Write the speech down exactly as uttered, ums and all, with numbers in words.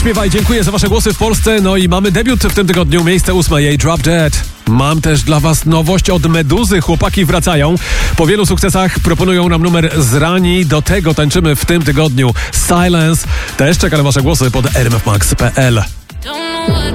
śpiewaj, dziękuję za wasze głosy w Polsce. No i mamy debiut w tym tygodniu, miejsce ósme, jej Drop Dead. Mam też dla was nowość od Meduzy, chłopaki wracają. Po wielu sukcesach proponują nam numer Zrani, do tego tańczymy w tym tygodniu Silence. Też czekam na wasze głosy pod r m f max kropka p l.